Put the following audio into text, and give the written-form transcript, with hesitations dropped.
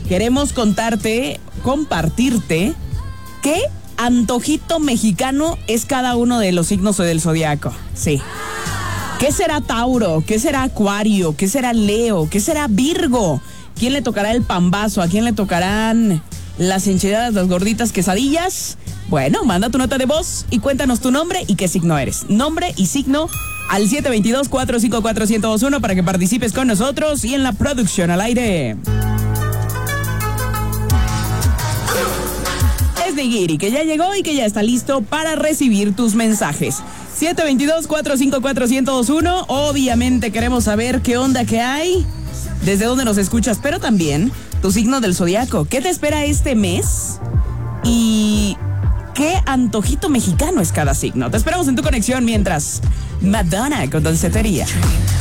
queremos compartirte qué antojito mexicano es cada uno de los signos del zodiaco. Sí. ¿Qué será Tauro? ¿Qué será Acuario? ¿Qué será Leo? ¿Qué será Virgo? ¿Quién le tocará el pambazo? ¿A quién le tocarán las enchiladas, las gorditas quesadillas? Bueno, manda tu nota de voz y cuéntanos tu nombre y qué signo eres. Nombre y signo al 722-454-1021 para que participes con nosotros y en la producción al aire. Es Nigiri, que ya llegó y que ya está listo para recibir tus mensajes. 722-454-1021. Obviamente queremos saber qué onda que hay, desde dónde nos escuchas, pero también tu signo del zodiaco. ¿Qué te espera este mes? Y ¿qué antojito mexicano es cada signo? Te esperamos en tu conexión mientras Madonna con Dancetería.